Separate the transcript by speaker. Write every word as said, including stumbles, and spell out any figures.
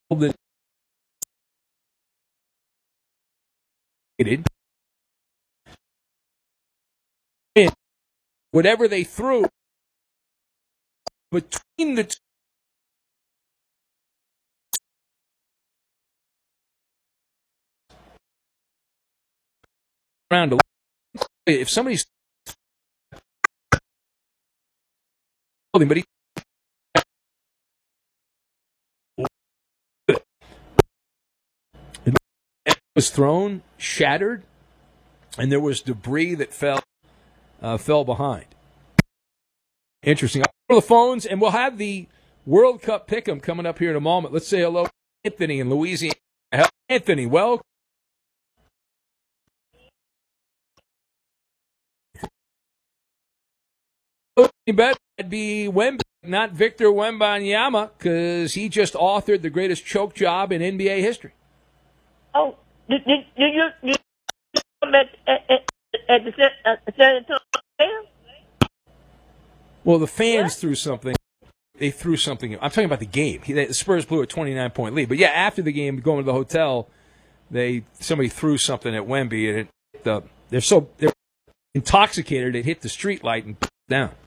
Speaker 1: that whatever they threw between the two. Around a, if somebody's but he it was thrown, shattered, and there was debris that fell uh, fell behind. Interesting. I'll go to the phones, and we'll have the World Cup pick'em coming up here in a moment. Let's say hello to Anthony in Louisiana. Hello, Anthony, well. Bet it'd be Wemby, not Victor Wembanyama, because he just authored the greatest choke job in N B A history.
Speaker 2: Oh, did, did, did you, did you at, at, at the San Antonio fans?
Speaker 1: Well, the fans
Speaker 2: what?
Speaker 1: threw something. They threw something. I'm talking about the game. He, the Spurs blew a twenty-nine point lead. But, yeah, after the game, going to the hotel, they somebody threw something at Wemby, and it, the, they're so they're intoxicated, it hit the street light and down.